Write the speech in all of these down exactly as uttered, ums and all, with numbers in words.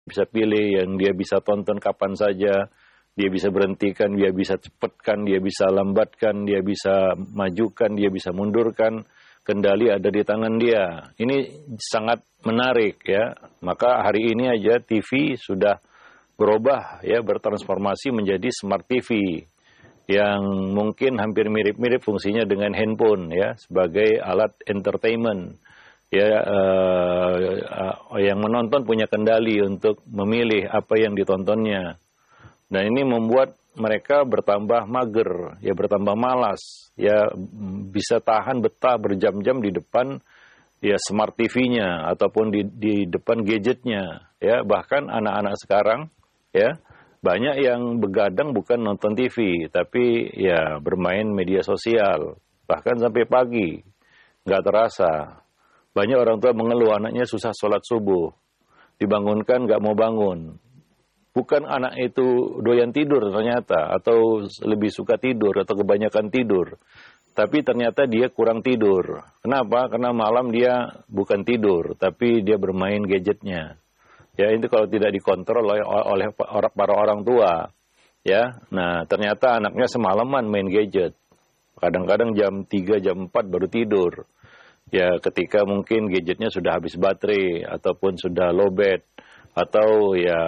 bisa pilih, yang dia bisa tonton kapan saja, dia bisa berhentikan, dia bisa cepatkan, dia bisa lambatkan, dia bisa majukan, dia bisa mundurkan, kendali ada di tangan dia. Ini sangat menarik ya. Maka hari ini aja T V sudah berubah ya, bertransformasi menjadi smart T V yang mungkin hampir mirip-mirip fungsinya dengan handphone ya, sebagai alat entertainment. Ya, uh, uh, yang menonton punya kendali untuk memilih apa yang ditontonnya. Dan ini membuat mereka bertambah mager, ya bertambah malas, ya bisa tahan betah berjam-jam di depan ya smart T V-nya ataupun di di depan gadgetnya. Ya, bahkan anak-anak sekarang ya banyak yang begadang bukan nonton T V, tapi ya bermain media sosial, bahkan sampai pagi, nggak terasa. Banyak orang tua mengeluh anaknya susah sholat subuh, dibangunkan nggak mau bangun. Bukan anak itu doyan tidur ternyata, atau lebih suka tidur, atau kebanyakan tidur. Tapi ternyata dia kurang tidur. Kenapa? Karena malam dia bukan tidur, tapi dia bermain gadgetnya. Ya, itu kalau tidak dikontrol oleh, oleh para orang tua. Ya, nah ternyata anaknya semalaman main gadget. Kadang-kadang jam tiga, jam empat baru tidur. Ya, ketika mungkin gadgetnya sudah habis baterai, ataupun sudah lowbat, atau ya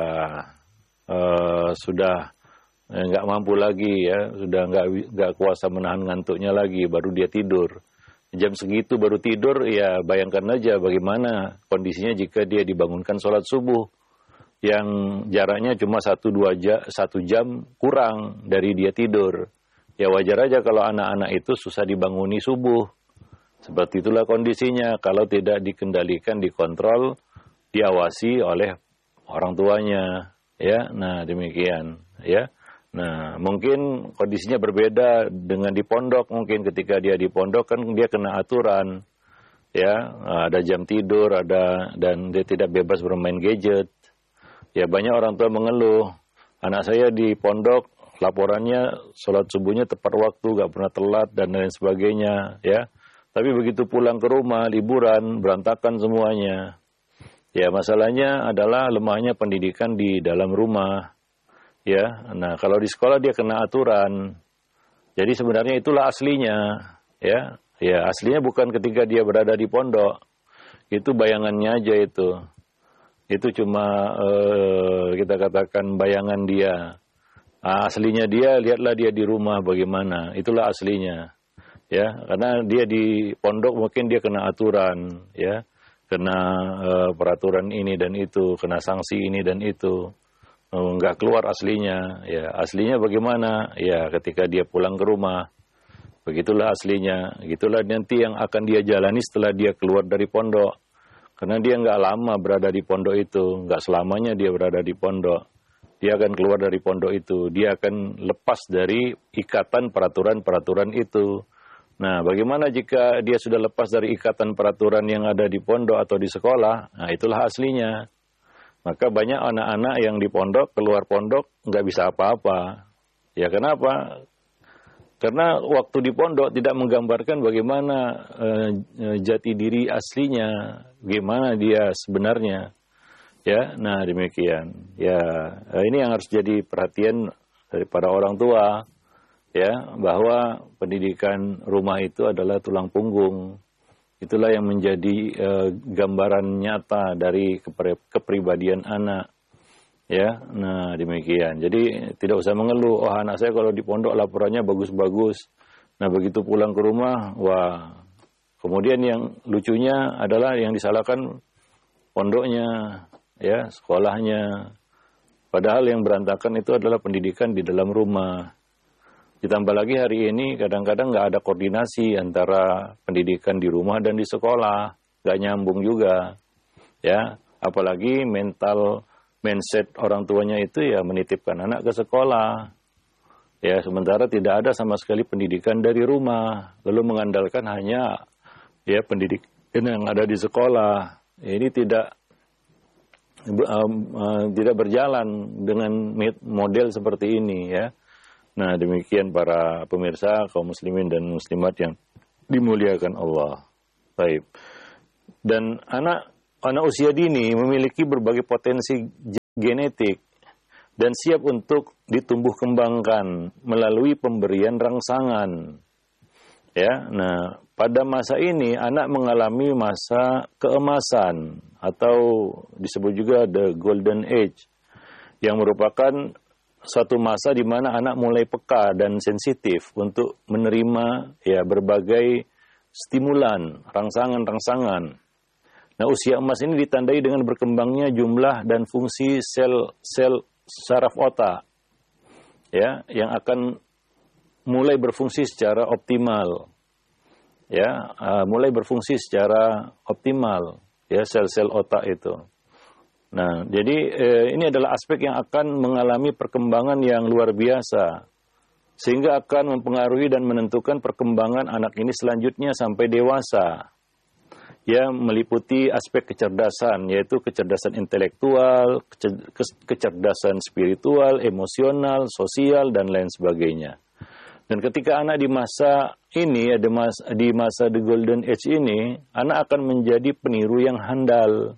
uh, sudah nggak mampu lagi ya, sudah nggak nggak kuasa menahan ngantuknya lagi, baru dia tidur. Jam segitu baru tidur, ya bayangkan aja bagaimana kondisinya jika dia dibangunkan sholat subuh, yang jaraknya cuma satu dua jam, satu jam kurang dari dia tidur. Ya wajar aja kalau anak-anak itu susah dibanguni subuh. Seperti itulah kondisinya kalau tidak dikendalikan, dikontrol, diawasi oleh orang tuanya, ya. Nah, demikian, ya. Nah, mungkin kondisinya berbeda dengan di pondok. Mungkin ketika dia di pondok kan dia kena aturan, ya. Ada jam tidur, ada, dan dia tidak bebas bermain gadget. Ya, banyak orang tua mengeluh, anak saya di pondok laporannya sholat subuhnya tepat waktu, gak pernah telat dan lain sebagainya, ya. Tapi begitu pulang ke rumah, liburan, berantakan semuanya. Ya, masalahnya adalah lemahnya pendidikan di dalam rumah. Ya, nah kalau di sekolah dia kena aturan. Jadi sebenarnya itulah aslinya. Ya, ya aslinya bukan ketika dia berada di pondok. Itu bayangannya aja itu. Itu cuma eh, kita katakan bayangan dia. Nah, aslinya dia, lihatlah dia di rumah bagaimana. Itulah aslinya. Ya, karena dia di pondok mungkin dia kena aturan, ya, kena uh, peraturan ini dan itu, kena sanksi ini dan itu, uh, nggak keluar aslinya, ya, aslinya bagaimana, ya, ketika dia pulang ke rumah, begitulah aslinya, gitulah nanti yang akan dia jalani setelah dia keluar dari pondok, karena dia nggak lama berada di pondok itu, nggak selamanya dia berada di pondok, dia akan keluar dari pondok itu, dia akan lepas dari ikatan peraturan-peraturan itu. Nah, bagaimana jika dia sudah lepas dari ikatan peraturan yang ada di pondok atau di sekolah? Nah, itulah aslinya. Maka banyak anak-anak yang di pondok, keluar pondok, nggak bisa apa-apa. Ya, kenapa? Karena waktu di pondok tidak menggambarkan bagaimana eh, jati diri aslinya, bagaimana dia sebenarnya. Ya, nah demikian. Ya, ini yang harus jadi perhatian dari para orang tua. Ya, bahwa pendidikan rumah itu adalah tulang punggung. Itulah yang menjadi uh, gambaran nyata dari kepri kepribadian anak. Ya, nah demikian. Jadi tidak usah mengeluh, oh anak saya kalau di pondok laporannya bagus-bagus. Nah, begitu pulang ke rumah, wah. Kemudian yang lucunya adalah yang disalahkan pondoknya, ya, sekolahnya. Padahal yang berantakan itu adalah pendidikan di dalam rumah. Ditambah lagi hari ini kadang-kadang nggak ada koordinasi antara pendidikan di rumah dan di sekolah, nggak nyambung juga, ya. Apalagi mental mindset orang tuanya itu ya menitipkan anak ke sekolah, ya. Sementara tidak ada sama sekali pendidikan dari rumah, lalu mengandalkan hanya ya pendidikan yang ada di sekolah. Ini tidak um, uh, tidak berjalan dengan model seperti ini, ya. Nah, demikian para pemirsa kaum muslimin dan muslimat yang dimuliakan Allah. Baik. Dan anak anak usia dini memiliki berbagai potensi genetik dan siap untuk ditumbuh kembangkan melalui pemberian rangsangan. Ya, nah pada masa ini anak mengalami masa keemasan atau disebut juga the golden age, yang merupakan suatu masa di mana anak mulai peka dan sensitif untuk menerima ya berbagai stimulan, rangsangan-rangsangan. Nah, usia emas ini ditandai dengan berkembangnya jumlah dan fungsi sel-sel saraf otak, ya, yang akan mulai berfungsi secara optimal, ya, uh, mulai berfungsi secara optimal, ya, sel-sel otak itu. Nah, jadi eh, ini adalah aspek yang akan mengalami perkembangan yang luar biasa, sehingga akan mempengaruhi dan menentukan perkembangan anak ini selanjutnya sampai dewasa. Ya, meliputi aspek kecerdasan, yaitu kecerdasan intelektual, kecerdasan spiritual, emosional, sosial, dan lain sebagainya. Dan ketika anak di masa ini, ada mas, di masa the golden age ini, anak akan menjadi peniru yang handal,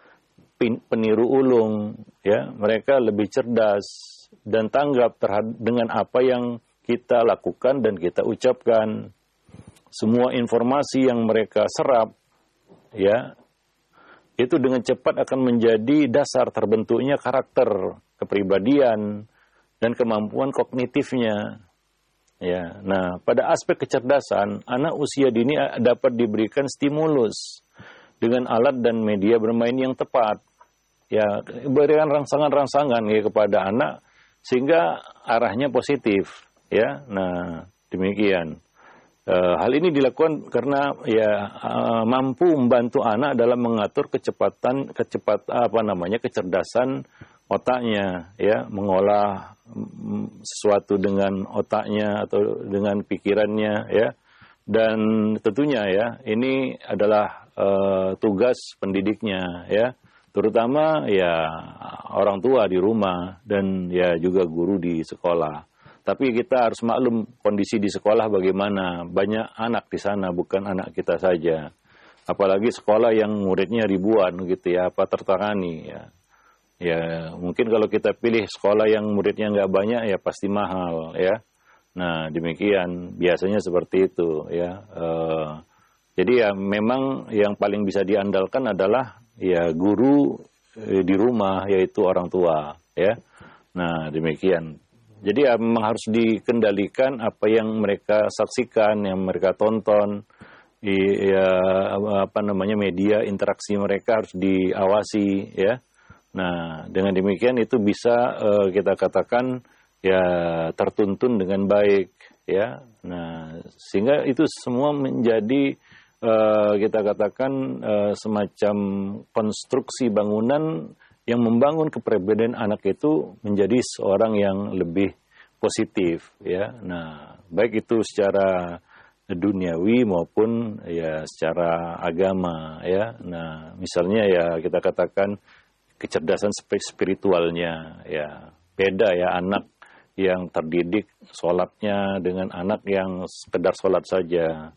peniru ulung, ya, mereka lebih cerdas dan tanggap terhadap dengan apa yang kita lakukan dan kita ucapkan. Semua informasi yang mereka serap, ya, itu dengan cepat akan menjadi dasar terbentuknya karakter, kepribadian, dan kemampuan kognitifnya. Ya, nah pada aspek kecerdasan, anak usia dini dapat diberikan stimulus dengan alat dan media bermain yang tepat. Ya, berikan rangsangan-rangsangan ya kepada anak sehingga arahnya positif. Ya, nah demikian. E, hal ini dilakukan karena ya e, mampu membantu anak dalam mengatur kecepatan, kecepat apa namanya kecerdasan otaknya, ya, mengolah sesuatu dengan otaknya atau dengan pikirannya, ya, dan tentunya ya ini adalah uh, tugas pendidiknya, ya, terutama ya orang tua di rumah dan ya juga guru di sekolah. Tapi kita harus maklum kondisi di sekolah bagaimana, banyak anak di sana, bukan anak kita saja, apalagi sekolah yang muridnya ribuan gitu ya, apa tertangani ya. Ya, mungkin kalau kita pilih sekolah yang muridnya nggak banyak, ya pasti mahal, ya. Nah, demikian, biasanya seperti itu, ya. E, jadi ya memang yang paling bisa diandalkan adalah ya guru e, di rumah, yaitu orang tua, ya. Nah, demikian. Jadi ya memang harus dikendalikan apa yang mereka saksikan, yang mereka tonton, ya apa namanya media interaksi mereka harus diawasi, ya. Nah, dengan demikian itu bisa uh, kita katakan ya tertuntun dengan baik, ya. Nah, sehingga itu semua menjadi uh, kita katakan uh, semacam konstruksi bangunan yang membangun kepribadian anak itu menjadi seorang yang lebih positif, ya. Nah, baik itu secara duniawi maupun ya secara agama, ya. Nah, misalnya ya kita katakan kecerdasan spiritualnya, ya beda ya anak yang terdidik sholatnya dengan anak yang sekedar sholat saja.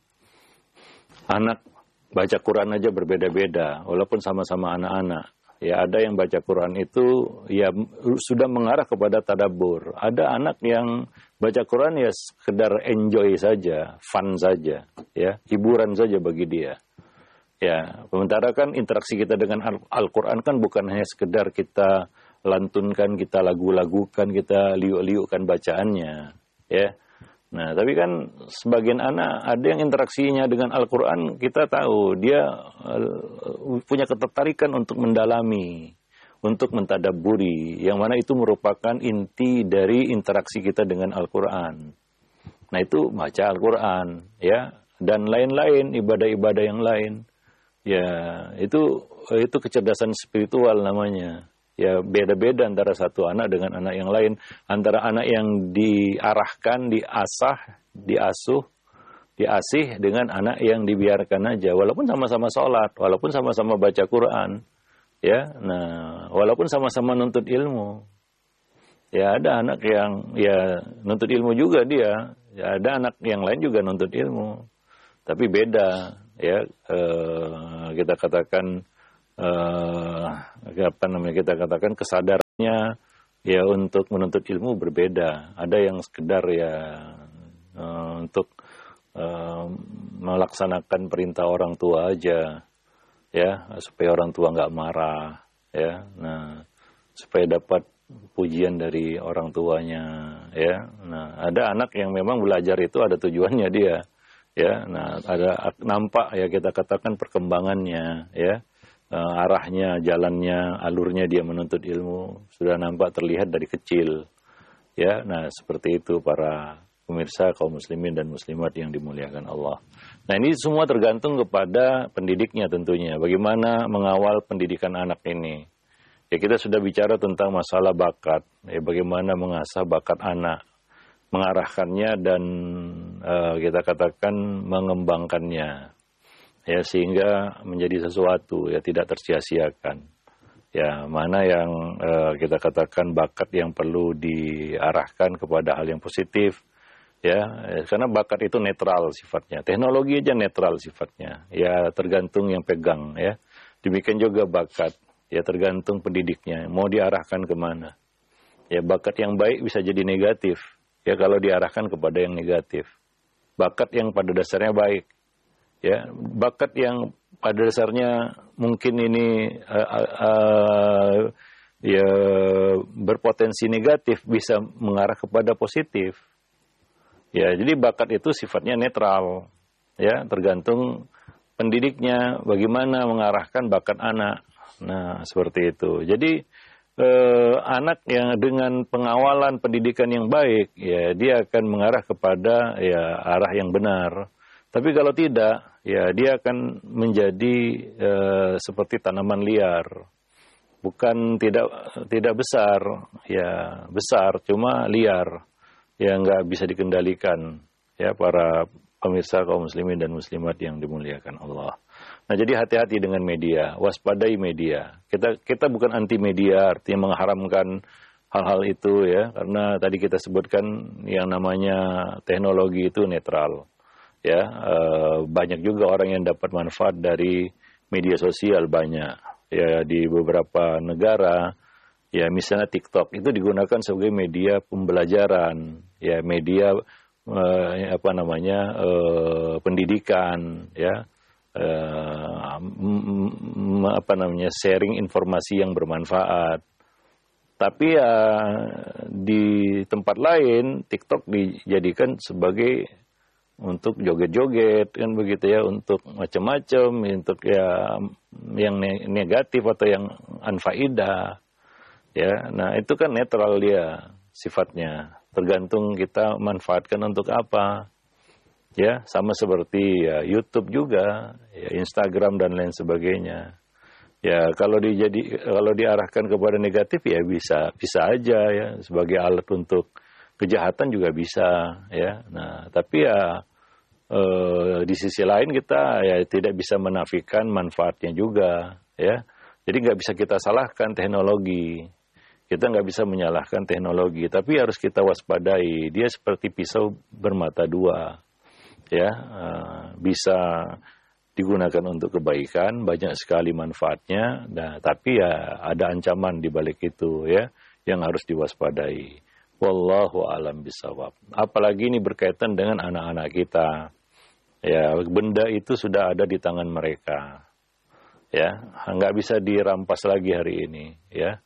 Anak baca Quran aja berbeda-beda, walaupun sama-sama anak-anak. Ya ada yang baca Quran itu ya sudah mengarah kepada tadabbur. Ada anak yang baca Quran ya sekedar enjoy saja, fun saja, ya hiburan saja bagi dia. Ya, sementara kan interaksi kita dengan Al-Quran kan bukan hanya sekedar kita lantunkan, kita lagu-lagukan, kita liuk-liukkan bacaannya, ya. Nah, tapi kan sebagian anak ada yang interaksinya dengan Al-Quran, kita tahu dia uh, punya ketertarikan untuk mendalami, untuk mentadabburi, yang mana itu merupakan inti dari interaksi kita dengan Al-Quran. Nah, itu baca Al-Quran, ya, dan lain-lain, ibadah-ibadah yang lain. Ya, itu itu kecerdasan spiritual namanya. Ya, beda-beda antara satu anak dengan anak yang lain. Antara anak yang diarahkan, diasah, diasuh, diasih dengan anak yang dibiarkan aja. Walaupun sama-sama sholat, walaupun sama-sama baca Quran. Ya, nah, walaupun sama-sama nuntut ilmu. Ya, ada anak yang ya nuntut ilmu juga dia. Ya, ada anak yang lain juga nuntut ilmu. Tapi beda. Ya, eh, kita katakan eh, apa namanya kita katakan kesadaran ya untuk menuntut ilmu berbeda. Ada yang sekedar ya uh, untuk uh, melaksanakan perintah orang tua aja, ya supaya orang tua nggak marah, ya. Nah, supaya dapat pujian dari orang tuanya, ya. Nah, ada anak yang memang belajar itu ada tujuannya dia, ya. Nah, ada nampak ya kita katakan perkembangannya, ya. Uh, arahnya, jalannya, alurnya dia menuntut ilmu sudah nampak terlihat dari kecil, ya. Nah, seperti itu para pemirsa kaum muslimin dan muslimat yang dimuliakan Allah. Nah, ini semua tergantung kepada pendidiknya tentunya. Bagaimana mengawal pendidikan anak ini? Ya, kita sudah bicara tentang masalah bakat, ya, bagaimana mengasah bakat anak, mengarahkannya dan uh, kita katakan mengembangkannya. Ya, sehingga menjadi sesuatu ya tidak tersia-siakan. Ya, mana yang uh, kita katakan bakat yang perlu diarahkan kepada hal yang positif, ya, karena bakat itu netral sifatnya. Teknologi aja netral sifatnya. Ya, tergantung yang pegang, ya. Demikian juga bakat, ya tergantung pendidiknya mau diarahkan kemana. Ya, bakat yang baik bisa jadi negatif, ya kalau diarahkan kepada yang negatif. Bakat yang pada dasarnya baik, ya, bakat yang pada dasarnya mungkin ini uh, uh, uh, ya berpotensi negatif bisa mengarah kepada positif. Ya, jadi bakat itu sifatnya netral, ya tergantung pendidiknya bagaimana mengarahkan bakat anak. Nah, seperti itu. Jadi eh, anak yang dengan pengawalan pendidikan yang baik, ya dia akan mengarah kepada ya arah yang benar. Tapi kalau tidak, ya dia akan menjadi eh, seperti tanaman liar. Bukan tidak tidak besar, ya besar, cuma liar, yang nggak bisa dikendalikan. Ya, para pemirsa kaum muslimin dan muslimat yang dimuliakan Allah. Nah, jadi hati-hati dengan media, waspadai media. Kita kita bukan anti media, artinya mengharamkan hal-hal itu, ya, karena tadi kita sebutkan yang namanya teknologi itu netral. Ya, e, banyak juga orang yang dapat manfaat dari media sosial, banyak. Ya, di beberapa negara, ya misalnya TikTok itu digunakan sebagai media pembelajaran, ya media e, apa namanya e, pendidikan, ya, e, m, apa namanya sharing informasi yang bermanfaat. Tapi ya di tempat lain TikTok dijadikan sebagai untuk joget-joget, kan begitu ya, untuk macam-macam, untuk ya yang negatif atau yang anfaidah, ya. Nah, itu kan netral dia sifatnya, tergantung kita manfaatkan untuk apa, ya. Sama seperti ya YouTube juga, ya Instagram dan lain sebagainya. Ya, kalau dijadi kalau diarahkan kepada negatif ya bisa bisa aja, ya, sebagai alat untuk kejahatan juga bisa, ya. Nah, tapi ya eh, di sisi lain kita ya tidak bisa menafikan manfaatnya juga, ya. Jadi nggak bisa kita salahkan teknologi, kita nggak bisa menyalahkan teknologi, tapi harus kita waspadai. Dia seperti pisau bermata dua, ya. Eh, bisa digunakan untuk kebaikan, banyak sekali manfaatnya. Nah, tapi ya ada ancaman di balik itu, ya, yang harus diwaspadai. Wallahu a'lam bishawab. Apalagi ini berkaitan dengan anak-anak kita. Ya, benda itu sudah ada di tangan mereka. Ya, nggak bisa dirampas lagi hari ini. Ya,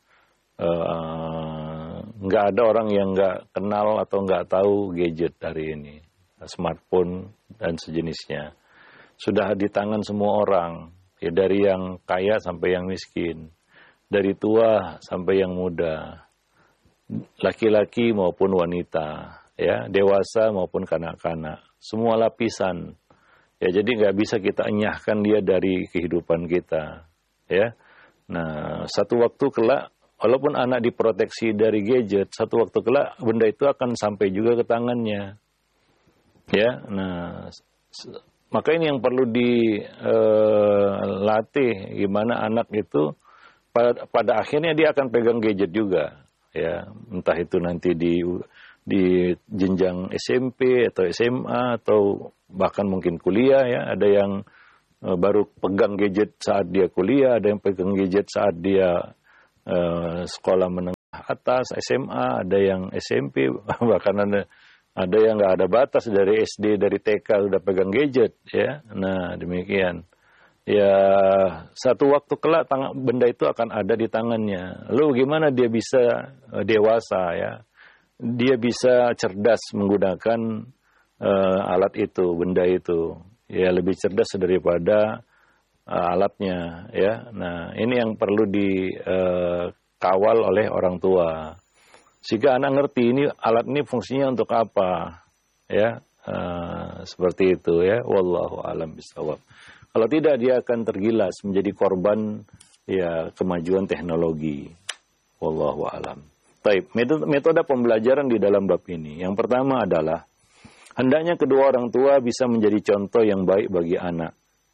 uh, nggak ada orang yang nggak kenal atau nggak tahu gadget hari ini, smartphone dan sejenisnya. Sudah di tangan semua orang. Ya, dari yang kaya sampai yang miskin, dari tua sampai yang muda. Laki-laki maupun wanita, ya, dewasa maupun kanak-kanak, semua lapisan, ya. Jadi nggak bisa kita enyahkan dia dari kehidupan kita, ya. Nah, satu waktu kelak, walaupun anak diproteksi dari gadget, satu waktu kelak benda itu akan sampai juga ke tangannya, ya. Nah, maka ini yang perlu dilatih, uh, gimana anak itu pada, pada akhirnya dia akan pegang gadget juga. Ya, entah itu nanti di di jenjang S M P atau S M A atau bahkan mungkin kuliah, ya. Ada yang uh, baru pegang gadget saat dia kuliah, ada yang pegang gadget saat dia uh, sekolah menengah. atas, S M A, ada yang S M P, bahkan ada ada yang nggak ada batas dari S D, dari T K udah pegang gadget, ya. Nah, demikian. Ya, satu waktu kelak tang- benda itu akan ada di tangannya. Lalu gimana dia bisa uh, dewasa, ya? Dia bisa cerdas menggunakan uh, alat itu, benda itu. Ya, lebih cerdas daripada uh, alatnya, ya. Nah, ini yang perlu dikawal uh, oleh orang tua. Sehingga anak ngerti ini alat ini fungsinya untuk apa, ya. Uh, seperti itu, ya. Wallahu a'lam bishawab. Kalau tidak, dia akan tergilas menjadi korban, ya, kemajuan teknologi. Wallahu a'lam. Baik, metode, metode pembelajaran di dalam bab ini. Yang pertama adalah hendaknya kedua orang tua bisa menjadi contoh yang baik bagi anak,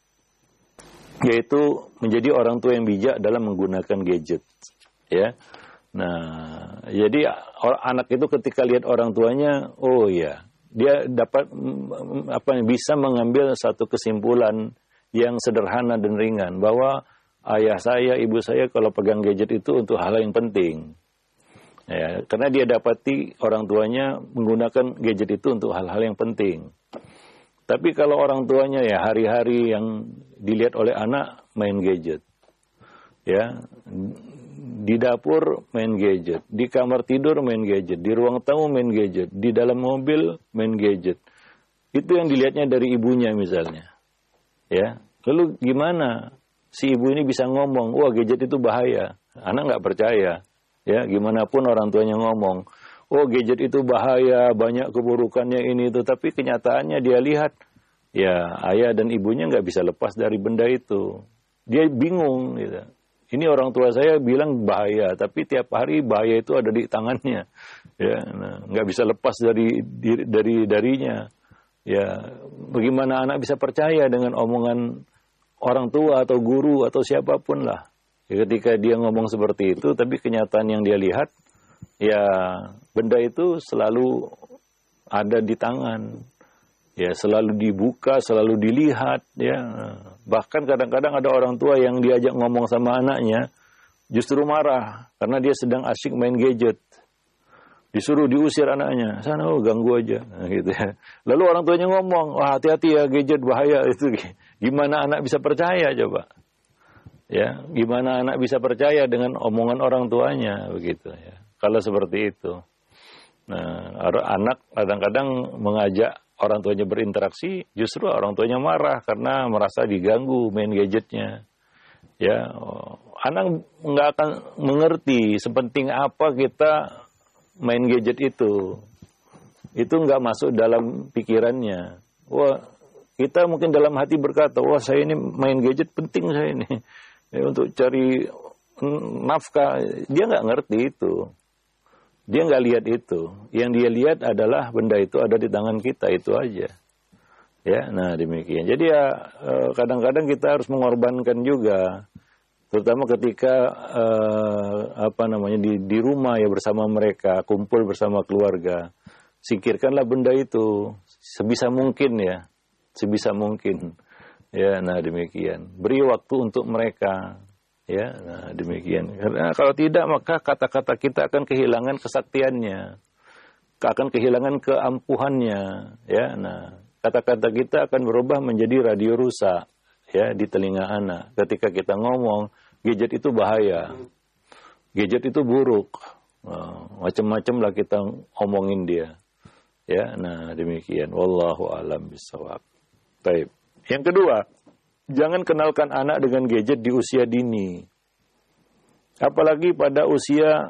yaitu menjadi orang tua yang bijak dalam menggunakan gadget. Ya, nah, jadi anak itu ketika lihat orang tuanya, oh ya, dia dapat apa bisa mengambil satu kesimpulan yang sederhana dan ringan, bahwa ayah saya, ibu saya kalau pegang gadget itu untuk hal yang penting. Ya, karena dia dapati orang tuanya menggunakan gadget itu untuk hal-hal yang penting. Tapi kalau orang tuanya ya hari-hari yang dilihat oleh anak main gadget. Ya, di dapur main gadget, di kamar tidur main gadget, di ruang tamu main gadget, di dalam mobil main gadget. Itu yang dilihatnya dari ibunya misalnya. Ya, lalu gimana si ibu ini bisa ngomong, wah gadget itu bahaya? Anak nggak percaya. Ya, gimana pun orang tuanya ngomong, oh gadget itu bahaya, banyak keburukannya ini itu. Tapi kenyataannya dia lihat, ya ayah dan ibunya nggak bisa lepas dari benda itu. Dia bingung, gitu. Ini orang tua saya bilang bahaya, tapi tiap hari bahaya itu ada di tangannya. Ya, nah, nggak bisa lepas dari dari darinya. Ya, bagaimana anak bisa percaya dengan omongan orang tua atau guru atau siapapun lah. Ya, ketika dia ngomong seperti itu, tapi kenyataan yang dia lihat, ya benda itu selalu ada di tangan. Ya, selalu dibuka, selalu dilihat. Ya, bahkan kadang-kadang ada orang tua yang diajak ngomong sama anaknya, justru marah karena dia sedang asyik main gadget. Disuruh diusir anaknya, sana oh ganggu aja, nah, gitu ya. Lalu orang tuanya ngomong, wah hati-hati ya gadget bahaya itu. Gimana anak bisa percaya coba? Ya, gimana anak bisa percaya dengan omongan orang tuanya begitu ya? Kalau seperti itu, nah anak kadang-kadang mengajak orang tuanya berinteraksi, justru orang tuanya marah karena merasa diganggu main gadgetnya. Ya, anak nggak akan mengerti sepenting apa kita main gadget itu, itu nggak masuk dalam pikirannya. Wah, kita mungkin dalam hati berkata, wah saya ini main gadget penting saya ini ya, untuk cari nafkah. Dia nggak ngerti itu, dia nggak lihat itu. Yang dia lihat adalah benda itu ada di tangan kita, itu aja. Ya, nah demikian. Jadi ya kadang-kadang kita harus mengorbankan juga. Terutama ketika eh, apa namanya di, di rumah ya bersama mereka, kumpul bersama keluarga, singkirkanlah benda itu sebisa mungkin ya, sebisa mungkin. Ya, nah demikian. Beri waktu untuk mereka. Ya, nah demikian. Karena kalau tidak maka kata-kata kita akan kehilangan kesaktiannya, akan kehilangan keampuhannya. Ya, nah kata-kata kita akan berubah menjadi radio rusak ya di telinga anak. Ketika kita ngomong gadget itu bahaya, gadget itu buruk, nah, macam-macam lah kita omongin dia. Ya, nah demikian. Wallahu a'lam bishawab. Baik. Yang kedua, jangan kenalkan anak dengan gadget di usia dini. Apalagi pada usia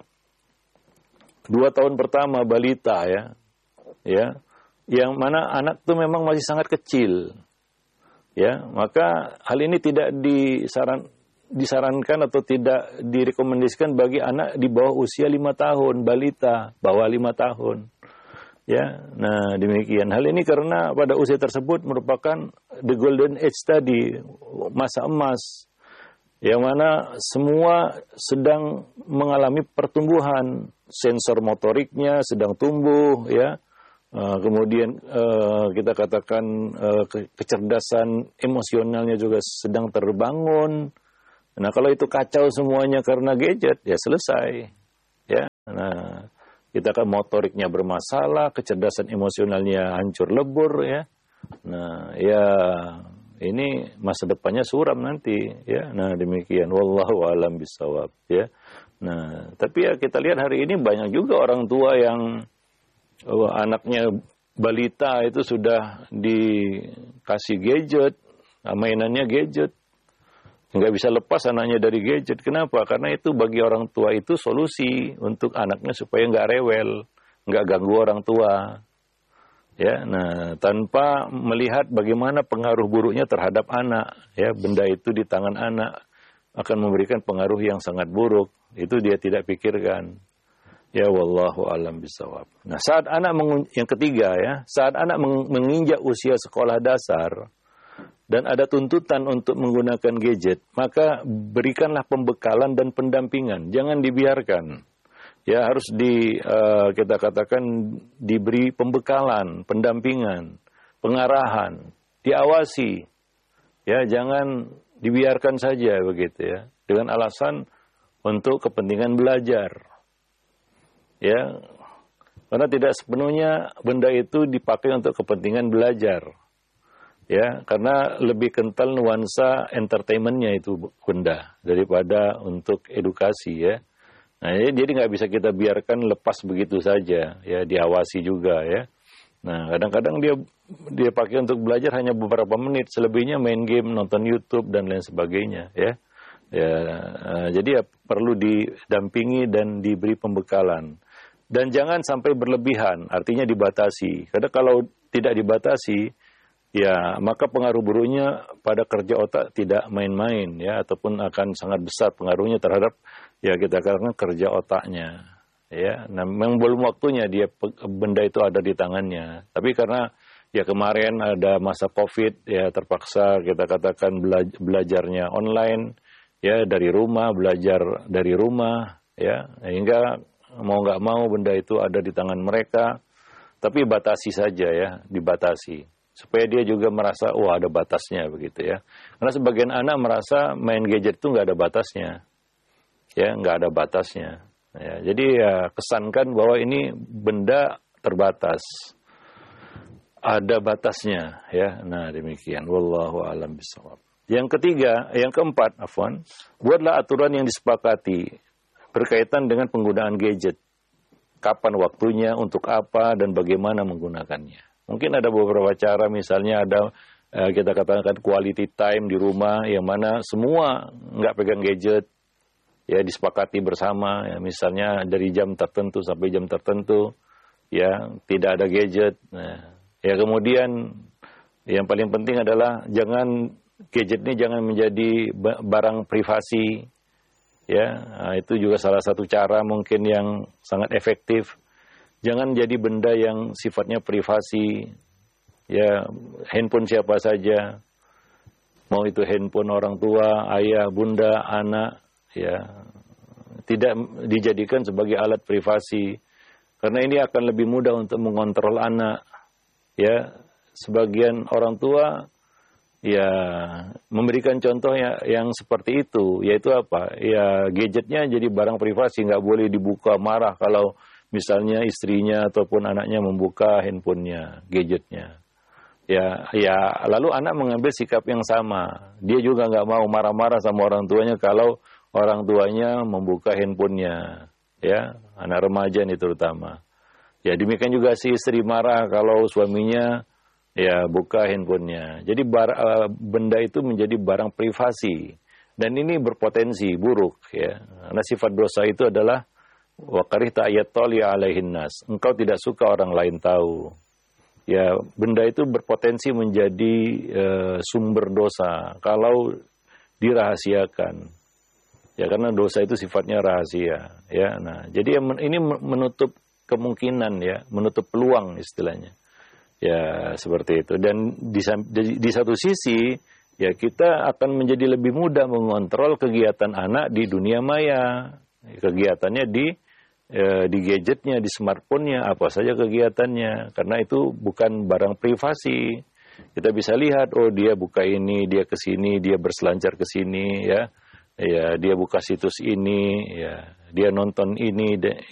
dua tahun pertama balita ya. Ya. Yang mana anak itu memang masih sangat kecil. Ya, maka hal ini tidak disaran disarankan atau tidak direkomendasikan bagi anak di bawah usia lima tahun, balita, bawah lima tahun. Ya, nah demikian. Hal ini karena pada usia tersebut merupakan the golden age tadi, masa emas, yang mana semua sedang mengalami pertumbuhan, sensor motoriknya sedang tumbuh, ya. Uh, kemudian uh, kita katakan uh, ke- kecerdasan emosionalnya juga sedang terbangun. Nah kalau itu kacau semuanya karena gadget, ya selesai. Ya, nah kita kan motoriknya bermasalah, kecerdasan emosionalnya hancur lebur ya. Nah, ya ini masa depannya suram nanti ya. Nah, demikian wallahu alam bisawab ya. Nah, tapi ya kita lihat hari ini banyak juga orang tua yang oh, anaknya balita itu sudah dikasih gadget, mainannya gadget. Nggak bisa lepas anaknya dari gadget. Kenapa? Karena itu bagi orang tua itu solusi untuk anaknya supaya nggak rewel, nggak ganggu orang tua. Ya, nah tanpa melihat bagaimana pengaruh buruknya terhadap anak. Ya, benda itu di tangan anak akan memberikan pengaruh yang sangat buruk. Itu dia tidak pikirkan. Ya, wallahu alam bisawab. Nah, saat anak mengun- yang ketiga ya, saat anak meng- menginjak usia sekolah dasar dan ada tuntutan untuk menggunakan gadget, maka berikanlah pembekalan dan pendampingan. Jangan dibiarkan. Ya, harus di uh, kita katakan diberi pembekalan, pendampingan, pengarahan, diawasi. Ya, jangan dibiarkan saja begitu ya. Dengan alasan untuk kepentingan belajar. Ya. Karena tidak sepenuhnya benda itu dipakai untuk kepentingan belajar. Ya, karena lebih kental nuansa entertainmentnya itu benda daripada untuk edukasi ya. Nah, jadi nggak bisa kita biarkan lepas begitu saja ya, diawasi juga ya. Nah, kadang-kadang dia dia pakai untuk belajar hanya beberapa menit, selebihnya main game, nonton YouTube dan lain sebagainya ya. Ya, uh, jadi ya perlu didampingi dan diberi pembekalan. Dan jangan sampai berlebihan, artinya dibatasi. Karena kalau tidak dibatasi, ya, maka pengaruh buruknya pada kerja otak tidak main-main ya, ataupun akan sangat besar pengaruhnya terhadap ya kita katakan kerja otaknya ya. Nah, memang belum waktunya dia benda itu ada di tangannya. Tapi karena ya kemarin ada masa Covid ya, terpaksa kita katakan bela- belajarnya online ya, dari rumah, belajar dari rumah ya, sehingga mau nggak mau benda itu ada di tangan mereka. Tapi batasi saja ya, dibatasi. Supaya dia juga merasa, wah ada batasnya begitu ya. Karena sebagian anak merasa main gadget itu nggak ada batasnya. Ya, nggak ada batasnya. Ya, jadi ya kesankan bahwa ini benda terbatas. Ada batasnya ya. Nah, demikian. Wallahu a'lam bishawab. Yang ketiga, yang keempat, afwan, buatlah aturan yang disepakati berkaitan dengan penggunaan gadget. Kapan waktunya, untuk apa, dan bagaimana menggunakannya. Mungkin ada beberapa cara, misalnya ada eh, kita katakan quality time di rumah, yang mana semua nggak pegang gadget, ya disepakati bersama, ya, misalnya dari jam tertentu sampai jam tertentu, ya tidak ada gadget. Nah, ya kemudian yang paling penting adalah jangan gadget ini jangan menjadi barang privasi, ya nah, itu juga salah satu cara mungkin yang sangat efektif. Jangan jadi benda yang sifatnya privasi, ya handphone siapa saja, mau itu handphone orang tua, ayah, bunda, anak, ya tidak dijadikan sebagai alat privasi, karena ini akan lebih mudah untuk mengontrol anak. Ya, sebagian orang tua ya memberikan contoh ya, yang seperti itu, yaitu apa? Ya gadgetnya jadi barang privasi, nggak boleh dibuka, marah kalau misalnya istrinya ataupun anaknya membuka handphonenya, gadgetnya. Ya, ya lalu anak mengambil sikap yang sama. Dia juga nggak mau marah-marah sama orang tuanya kalau orang tuanya membuka handphonenya. Ya, anak remaja ini terutama. Ya, demikian juga si istri marah kalau suaminya ya buka handphonenya. Jadi bar, uh, benda itu menjadi barang privasi. Dan ini berpotensi buruk. Ya. Karena sifat dosa itu adalah wa karihta ayattali alaihin nas. Engkau tidak suka orang lain tahu. Ya, benda itu berpotensi menjadi uh, sumber dosa kalau dirahasiakan. Ya, karena dosa itu sifatnya rahasia. Ya, nah, jadi ini menutup kemungkinan ya, menutup peluang istilahnya. Ya, seperti itu. Dan di, di, di satu sisi, ya kita akan menjadi lebih mudah mengontrol kegiatan anak di dunia maya. Kegiatannya di e, di gadgetnya, di smartphone-nya, apa saja kegiatannya. Karena itu bukan barang privasi. Kita bisa lihat, oh dia buka ini, dia ke sini, dia berselancar ke sini, ya. Ya, dia buka situs ini, ya. Dia nonton ini, ya. Itu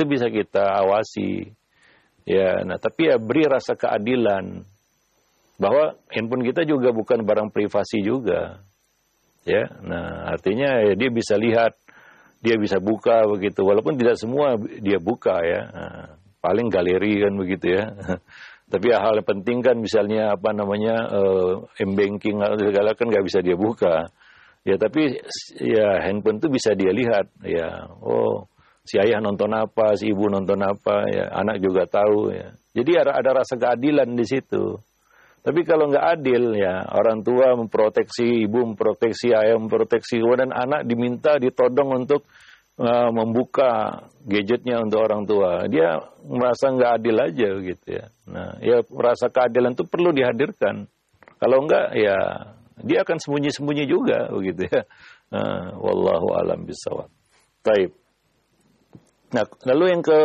itu bisa kita awasi. Ya, nah tapi ya beri rasa keadilan bahwa handphone kita juga bukan barang privasi juga. Ya, nah artinya ya dia bisa lihat, dia bisa buka begitu, walaupun tidak semua dia buka ya. Nah, paling galeri kan begitu ya. Tapi hal yang penting kan misalnya apa namanya uh, m-banking atau segala kan nggak bisa dia buka. Ya tapi ya handphone itu bisa dia lihat. Ya, oh si ayah nonton apa, si ibu nonton apa, ya anak juga tahu. Ya. Jadi ada, ada rasa keadilan di situ. Tapi kalau nggak adil ya orang tua memproteksi, ibu memproteksi, ayah memproteksi, dan anak diminta ditodong untuk Uh, membuka gadgetnya untuk orang tua, dia merasa nggak adil aja gitu ya. Nah, ya rasa keadilan itu perlu dihadirkan. Kalau enggak, ya dia akan sembunyi-sembunyi juga begitu ya. Nah, wallahu alam bisawab. Taib. Nah, lalu yang ke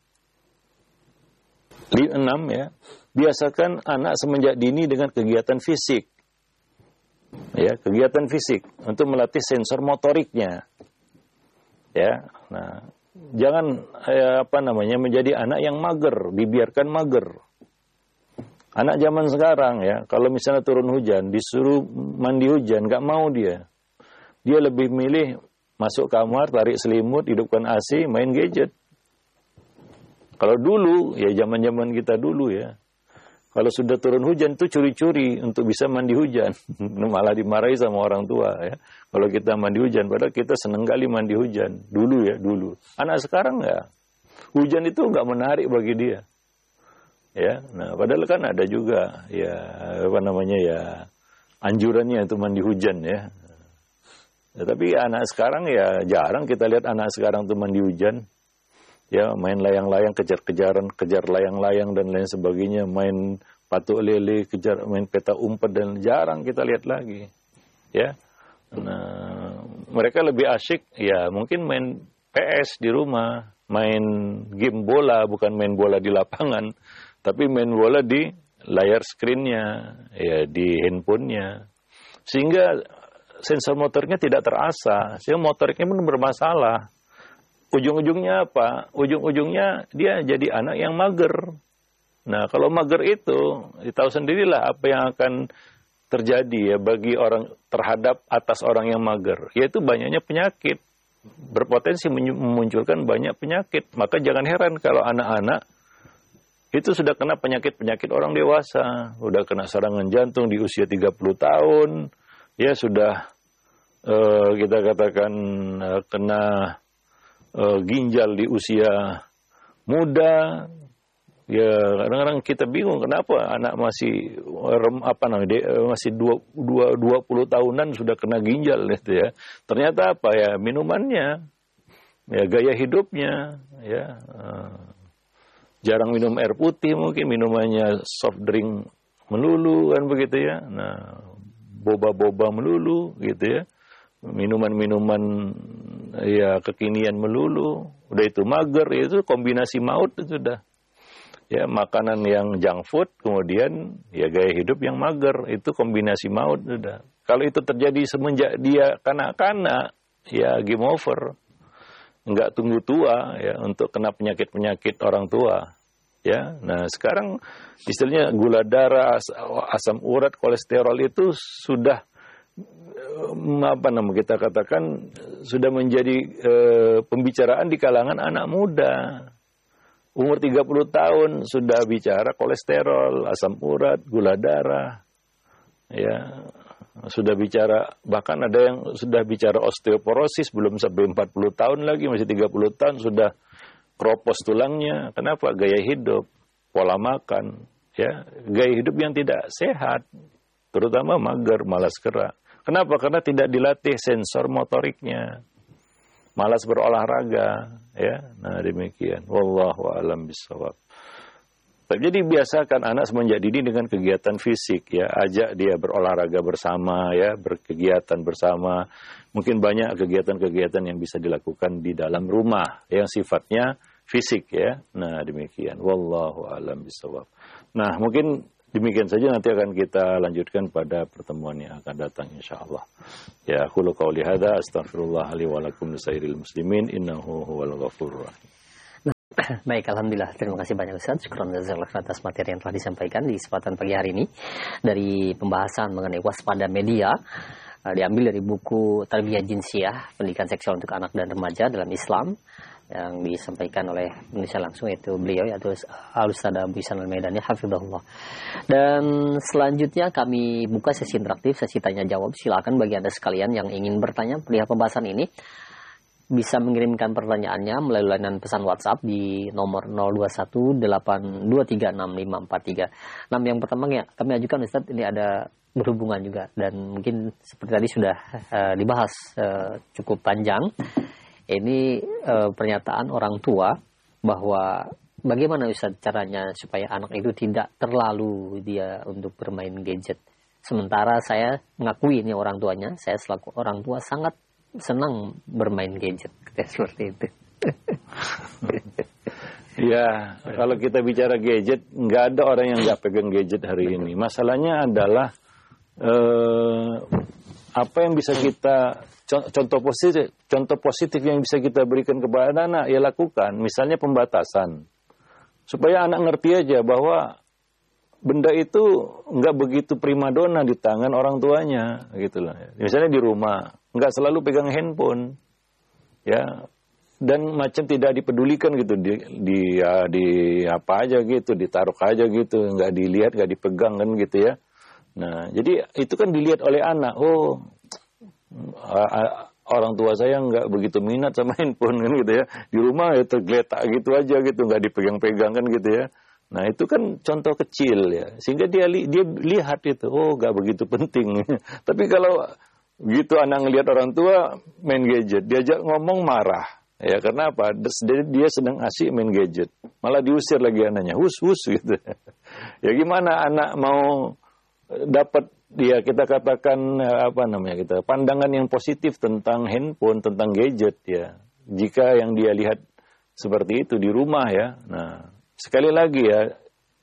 enam ya, biasakan anak semenjak dini dengan kegiatan fisik. Ya, kegiatan fisik untuk melatih sensor motoriknya. Ya, nah, jangan eh, apa namanya menjadi anak yang mager, dibiarkan mager. Anak zaman sekarang ya, kalau misalnya turun hujan, disuruh mandi hujan, nggak mau dia. Dia lebih milih masuk kamar, tarik selimut, hidupkan A C, main gadget. Kalau dulu, ya zaman-zaman kita dulu ya, kalau sudah turun hujan tuh curi-curi untuk bisa mandi hujan. Malah dimarahi sama orang tua ya. Kalau kita mandi hujan, padahal kita seneng kali mandi hujan. Dulu ya, dulu. Anak sekarang enggak. Hujan itu enggak menarik bagi dia. Ya, nah padahal kan ada juga ya apa namanya ya anjurannya itu mandi hujan ya. Ya tapi anak sekarang ya jarang kita lihat anak sekarang tuh mandi hujan. Ya, main layang-layang, kejar-kejaran, kejar layang-layang dan lain sebagainya, main patuk lele, kejar main peta umpet dan jarang kita lihat lagi. Ya. Nah, mereka lebih asyik ya mungkin main P S di rumah, main game bola, bukan main bola di lapangan, tapi main bola di layar screen-nya, ya di handphonenya. Sehingga sensor motoriknya tidak terasa, sehingga motoriknya pun bermasalah. Ujung-ujungnya apa? Ujung-ujungnya dia jadi anak yang mager. Nah, kalau mager itu, tahu sendirilah apa yang akan terjadi ya bagi orang terhadap atas orang yang mager. Yaitu banyaknya penyakit. Berpotensi memunculkan banyak penyakit. Maka jangan heran kalau anak-anak itu sudah kena penyakit-penyakit orang dewasa. Sudah kena serangan jantung di usia tiga puluh tahun. Ya, sudah uh, kita katakan uh, kena Uh, ginjal di usia muda. Ya kadang-kadang kita bingung kenapa anak masih rem, apa namanya de, masih dua, dua, dua puluh tahunan sudah kena ginjal gitu ya. Ternyata apa ya minumannya, ya gaya hidupnya, ya uh, jarang minum air putih mungkin minumannya soft drink melulu kan begitu ya. Nah boba-boba melulu gitu ya. Minuman-minuman ya kekinian melulu, udah itu mager, itu kombinasi maut itu sudah. Ya makanan yang junk food, kemudian ya gaya hidup yang mager, itu kombinasi maut sudah. Kalau itu terjadi semenjak dia kanak-kanak, ya game over. Enggak tunggu tua ya untuk kena penyakit-penyakit orang tua. Ya, nah sekarang istilahnya gula darah, asam urat, kolesterol itu sudah apa nama kita katakan sudah menjadi e, pembicaraan di kalangan anak muda. Umur tiga puluh tahun sudah bicara kolesterol, asam urat, gula darah. Ya, sudah bicara bahkan ada yang sudah bicara osteoporosis belum sampai empat puluh tahun lagi masih tiga puluh tahun sudah kropos tulangnya. Kenapa? Gaya hidup, pola makan, ya, gaya hidup yang tidak sehat, terutama mager, malas gerak. Kenapa? Karena tidak dilatih sensor motoriknya. Malas berolahraga, ya. Nah, demikian. Wallahu a'lam bishawab. Jadi biasakan anak semenjak dini dengan kegiatan fisik, ya. Ajak dia berolahraga bersama, ya, berkegiatan bersama. Mungkin banyak kegiatan-kegiatan yang bisa dilakukan di dalam rumah yang sifatnya fisik, ya. Nah, demikian. Wallahu a'lam bishawab. Nah, mungkin demikian saja, nanti akan kita lanjutkan pada pertemuan yang akan datang insyaallah. Ya, qulu qauli hadza astaghfirullah li wa lakum lisairil muslimin innahu huwal ghafurur rahim. Baik, alhamdulillah. Terima kasih banyak Ustaz. Syukran atas materi yang telah disampaikan di kesempatan pagi hari ini dari pembahasan mengenai waspada media. Uh, diambil dari buku Tarbiyah Jinsiyah, Pendidikan Seksual untuk Anak dan Remaja dalam Islam, yang disampaikan oleh penulis langsung yaitu beliau, yaitu Al-Ustaz Abu Ihsan Al-Maidani hafizahullah. Dan selanjutnya kami buka sesi interaktif, sesi tanya jawab. Silakan bagi Anda sekalian yang ingin bertanya perihal pembahasan ini bisa mengirimkan pertanyaannya melalui layanan pesan WhatsApp di nomor nol dua satu delapan dua tiga enam lima empat tiga. Nah, yang pertama ya kami ajukan Ustaz, ini ada berhubungan juga dan mungkin seperti tadi sudah uh, dibahas uh, cukup panjang. Ini uh, pernyataan orang tua bahwa bagaimana Ustaz caranya supaya anak itu tidak terlalu dia untuk bermain gadget. Sementara saya mengakui ini orang tuanya, saya selaku orang tua sangat senang bermain gadget. Seperti itu. Ya, kalau kita bicara gadget, nggak ada orang yang nggak pegang gadget hari ini. Masalahnya adalah eh, apa yang bisa kita contoh positif, contoh positif yang bisa kita berikan kepada anak, ya lakukan. Misalnya pembatasan, supaya anak ngerti aja bahwa benda itu nggak begitu primadona di tangan orang tuanya, gitulah. Misalnya di rumah, nggak selalu pegang handphone, ya. Dan macam tidak dipedulikan gitu, di, di, ya, di apa aja gitu, ditaruh aja gitu, nggak dilihat, nggak dipegang kan gitu ya. Nah, jadi itu kan dilihat oleh anak. Oh, a, a, orang tua saya nggak begitu minat sama handphone kan gitu ya. Di rumah ya tergeletak gitu aja gitu, nggak dipegang-pegang kan gitu ya. Nah, itu kan contoh kecil ya, sehingga dia li, dia lihat itu, oh nggak begitu penting. Tapi kalau gitu anak ngelihat orang tua main gadget, diajak ngomong marah. Ya karena apa? Dia sedang asik main gadget, malah diusir lagi anaknya, hus hus gitu. Ya gimana anak mau dapat dia kita katakan apa namanya kita pandangan yang positif tentang handphone, tentang gadget ya. Jika yang dia lihat seperti itu di rumah ya. Nah sekali lagi ya,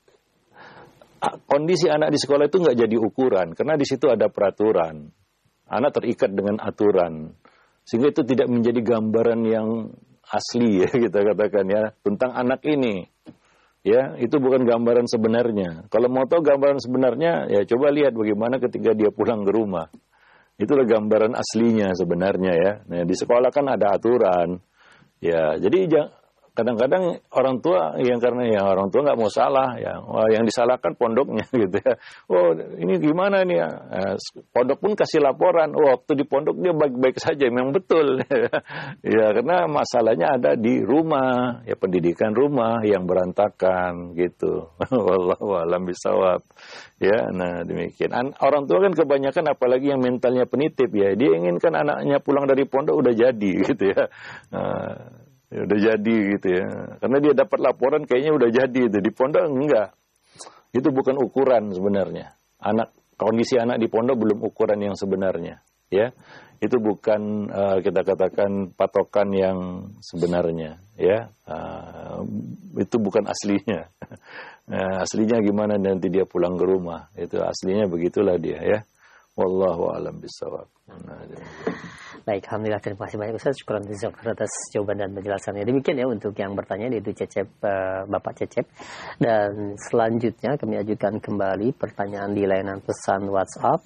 kondisi anak di sekolah itu nggak jadi ukuran karena di situ ada peraturan. Anak terikat dengan aturan. Sehingga itu tidak menjadi gambaran yang asli ya kita katakan ya tentang anak ini. Ya, itu bukan gambaran sebenarnya. Kalau mau tahu gambaran sebenarnya ya coba lihat bagaimana ketika dia pulang ke rumah. Itulah gambaran aslinya sebenarnya ya. Nah, di sekolah kan ada aturan. Ya, jadi kadang-kadang orang tua yang karena ya orang tua nggak mau salah ya, wah, yang disalahkan pondoknya gitu ya. Oh ini gimana nih ya? Pondok pun kasih laporan. Oh waktu di pondok dia baik-baik saja, memang betul. Ya karena masalahnya ada di rumah, ya pendidikan rumah yang berantakan gitu. Wallahu a'lam bishawab. Ya, nah demikian. Orang tua kan kebanyakan apalagi yang mentalnya penitip ya, dia inginkan anaknya pulang dari pondok udah jadi gitu ya. Nah, ya udah jadi gitu ya. Karena dia dapat laporan kayaknya udah jadi itu. Di pondok enggak. Itu bukan ukuran sebenarnya. Anak kondisi anak di pondok belum ukuran yang sebenarnya, ya. Itu bukan uh, kita katakan patokan yang sebenarnya, ya. Uh, itu bukan aslinya. Nah, aslinya gimana nanti dia pulang ke rumah. Itu aslinya begitulah dia, ya. Wallahu a'lam bishawab. Nah, baik, alhamdulillah, terima kasih banyak Ustaz. Syukuran atas jawaban dan penjelasannya. Demikian ya untuk yang bertanya, yaitu Cecep, uh, Bapak Cecep. Dan selanjutnya kami ajukan kembali pertanyaan di layanan pesan WhatsApp.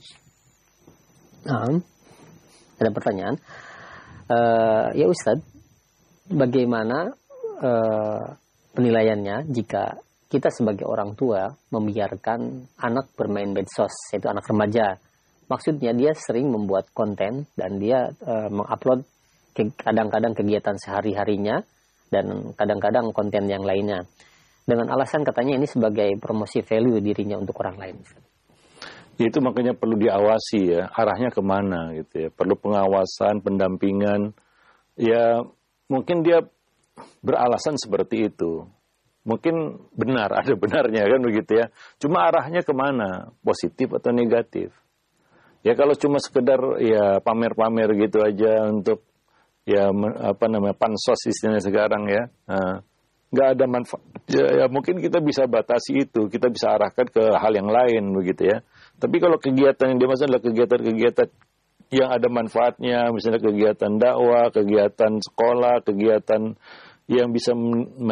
Nah, ada pertanyaan. Uh, ya Ustaz, bagaimana uh, penilaiannya jika kita sebagai orang tua membiarkan anak bermain medsos, yaitu anak remaja? Maksudnya dia sering membuat konten dan dia e, mengupload ke, kadang-kadang kegiatan sehari-harinya dan kadang-kadang konten yang lainnya. Dengan alasan katanya ini sebagai promosi value dirinya untuk orang lain. Itu makanya perlu diawasi ya, arahnya kemana gitu ya. Perlu pengawasan, pendampingan. Ya mungkin dia beralasan seperti itu. Mungkin benar, ada benarnya kan begitu ya. Cuma arahnya kemana, positif atau negatif. Ya kalau cuma sekedar ya pamer-pamer gitu aja untuk ya apa namanya pansos istilahnya sekarang ya, nah, nggak ada manfaat. Ya, ya mungkin kita bisa batasi itu, kita bisa arahkan ke hal yang lain begitu ya. Tapi kalau kegiatan yang dimaksud adalah kegiatan-kegiatan yang ada manfaatnya, misalnya kegiatan dakwah, kegiatan sekolah, kegiatan yang bisa menaikkan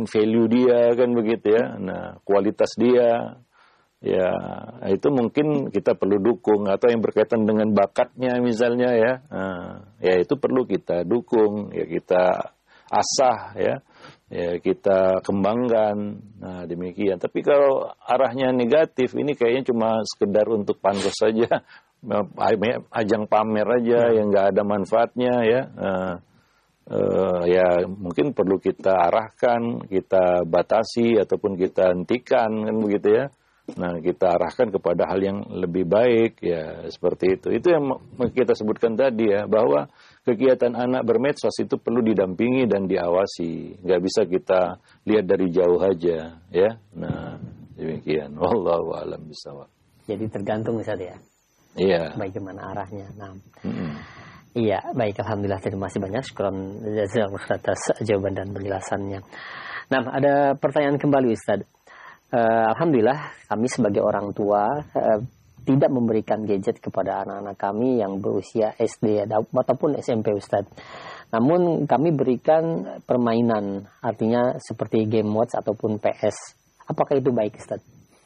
value dia kan begitu ya. Nah, kualitas dia ya itu mungkin kita perlu dukung, atau yang berkaitan dengan bakatnya misalnya ya. Nah, ya itu perlu kita dukung, ya kita asah ya. Ya kita kembangkan. Nah, demikian. Tapi kalau arahnya negatif, ini kayaknya cuma sekedar untuk pansos saja, ajang pamer aja yang nggak ada manfaatnya ya. Nah, Uh, ya mungkin perlu kita arahkan, kita batasi ataupun kita hentikan kan begitu ya. Nah, kita arahkan kepada hal yang lebih baik ya, seperti itu. Itu yang kita sebutkan tadi ya, bahwa kegiatan anak bermedsos itu perlu didampingi dan diawasi. Nggak bisa kita lihat dari jauh aja ya. Nah, demikian. Wallahu a'lam bishawab. Jadi tergantung Ustaz ya. Iya. Bagaimana arahnya. Nah. Hmm. Iya, baik, alhamdulillah, terima kasih banyak. Syukron jazakallahu atas jawaban dan penjelasannya. Nah, ada pertanyaan kembali Ustaz. Uh, alhamdulillah kami sebagai orang tua uh, tidak memberikan gadget kepada anak-anak kami yang berusia S D ataupun S M P Ustaz. Namun kami berikan permainan, artinya seperti game watch ataupun P S. Apakah itu baik Ustaz?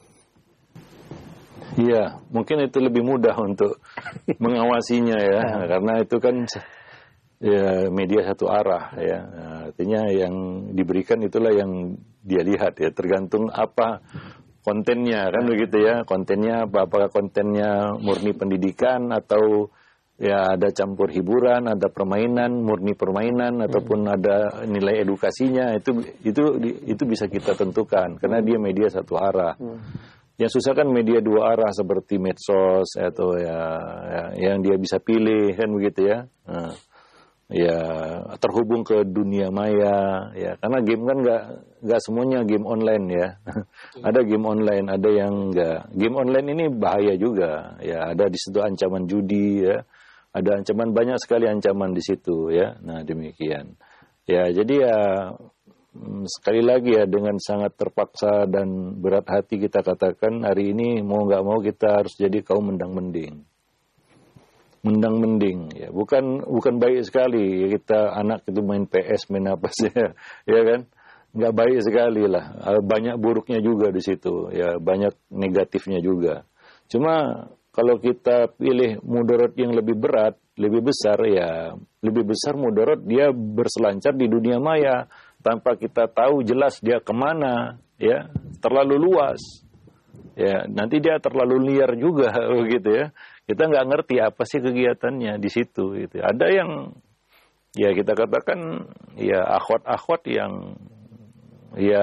Iya, mungkin itu lebih mudah untuk mengawasinya ya, karena itu kan ya media satu arah ya. Nah, artinya yang diberikan itulah yang dia lihat ya, tergantung apa kontennya kan begitu ya. Kontennya apa, apakah kontennya murni pendidikan atau ya ada campur hiburan, ada permainan, murni permainan, ataupun ada nilai edukasinya, itu itu itu bisa kita tentukan karena dia media satu arah. Yang susah kan media dua arah seperti medsos atau ya, ya yang dia bisa pilih kan begitu ya. Nah, ya terhubung ke dunia maya ya, karena game kan nggak nggak semuanya game online ya. Ada game online, ada yang nggak. Game online ini bahaya juga ya, ada di situ ancaman judi ya, ada ancaman, banyak sekali ancaman di situ ya. Nah, demikian ya, jadi ya sekali lagi ya, dengan sangat terpaksa dan berat hati kita katakan hari ini mau nggak mau kita harus jadi kaum mendang-mending, mendang-mending ya, bukan bukan baik sekali ya kita anak itu main P S, main apa sih ya, ya kan, nggak baik sekali lah, banyak buruknya juga di situ ya, banyak negatifnya juga. Cuma kalau kita pilih mudarat yang lebih berat, lebih besar ya, lebih besar mudarat dia berselancar di dunia maya tanpa kita tahu jelas dia kemana ya, terlalu luas ya, nanti dia terlalu liar juga begitu ya, kita nggak ngerti apa sih kegiatannya di situ gitu. Ada yang ya kita katakan ya akhwat-akhwat yang ya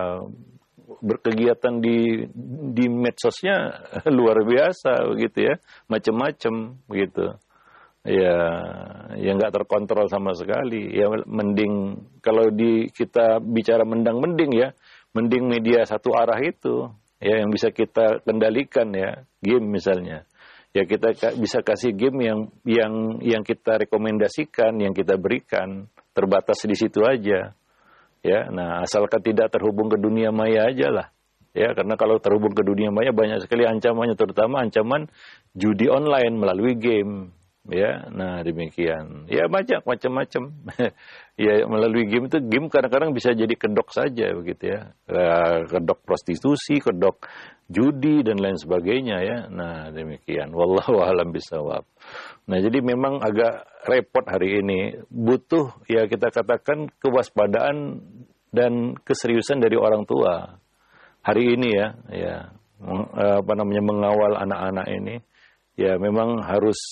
berkegiatan di di medsosnya luar biasa begitu ya, macam-macam begitu. Ya, yang nggak terkontrol sama sekali. Ya, mending kalau di kita bicara mendang-mending ya, mending media satu arah itu ya yang bisa kita kendalikan ya, game misalnya. Ya kita bisa kasih game yang yang yang kita rekomendasikan, yang kita berikan, terbatas di situ aja. Ya, nah asalkan tidak terhubung ke dunia maya aja lah. Ya, karena kalau terhubung ke dunia maya banyak sekali ancamannya, terutama ancaman judi online melalui game. Ya, nah demikian. Ya banyak macam-macam. Ya melalui game itu, game kadang-kadang bisa jadi kedok saja begitu ya. Kedok prostitusi, kedok judi dan lain sebagainya ya. Nah demikian. Wallahu a'lam bishawab. Nah jadi memang agak repot hari ini. Butuh ya kita katakan kewaspadaan dan keseriusan dari orang tua. Hari ini ya, ya apa namanya mengawal anak-anak ini. Ya memang harus